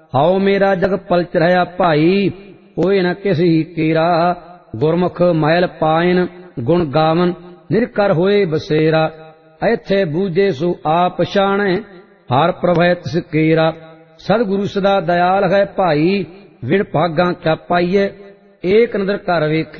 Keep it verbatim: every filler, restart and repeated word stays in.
How ਮੇਰਾ ਜਗ ਪਲਚ ਰਹਾ ਭਾਈ, ਹੋਏ ਨ ਕਿਸੀ ਕੇਰਾ। ਗੁਰਮੁਖ ਮਹਿਲ ਪਾਇਨ ਗੁਣ ਗਾਵਨ, ਨਿਰਕਰ ਹੋਏ ਬਸੇਰਾ। ਐਥੇ ਬੂਝੇ ਸੋ ਆਪ ਪਛਾਣੈ, ਹਰ ਪ੍ਰਭੈ ਤਿਸ ਕੇਰਾ। ਸਤਿਗੁਰੂ ਸਦਾ ਦਇਆਲ ਹੈ ਭਾਈ, ਵਿਣ ਭਾਗਾਂ ਕਿਆ ਪਾਈਐ, ਏਕ ਨਦਰ ਘਰ ਵੇਖੈ